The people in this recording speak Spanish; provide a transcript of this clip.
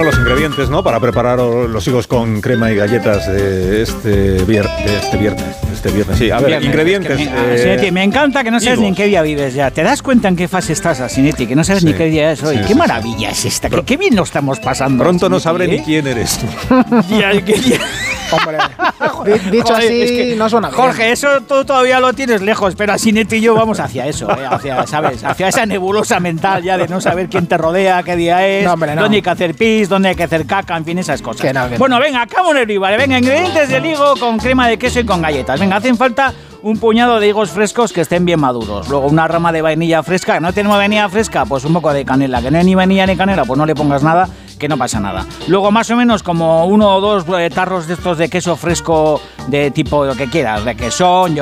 bueno, los ingredientes, ¿no? Para preparar los higos con crema y galletas de este viernes. Sí, a ver, viernes, ingredientes. Sinetti, me encanta que no sabes ni en qué día vives ya. ¿Te das cuenta en qué fase estás, Sinetti? Que no sabes ni qué día es hoy. Qué maravilla es esta. Qué bien lo estamos pasando. Pronto no Sinetti, sabré ni quién eres tú. Hombre, dicho Joder, así es que, no suena bien. Jorge, eso tú todavía lo tienes lejos, pero Sinetti y yo vamos hacia eso, hacia esa nebulosa mental ya de no saber quién te rodea, qué día es, No, hombre, no. dónde hay que hacer pis, dónde hay que hacer caca, en fin, esas cosas. Que no. Bueno, venga, acabo en el vale. Venga, ingredientes del higo con crema de queso y con galletas. Venga, hacen falta un puñado de higos frescos que estén bien maduros. Luego una rama de vainilla fresca. ¿No tenemos vainilla fresca? Pues un poco de canela. Que no hay ni vainilla ni canela, pues no le pongas nada, que no pasa nada. Luego más o menos como 1 o 2 tarros de estos de queso fresco de tipo lo que quieras, de quesón,